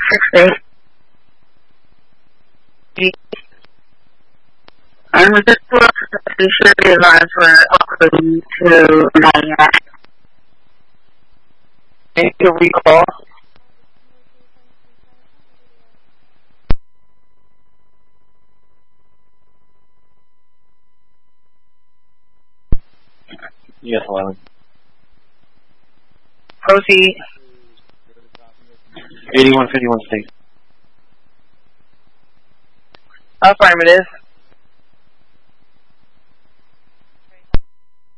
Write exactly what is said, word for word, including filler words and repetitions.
six eight. And we just want to be sure the alarms were according to my Make a recall. Yes, eleven. Proceed. eighty-one fifty-one state. Affirmative.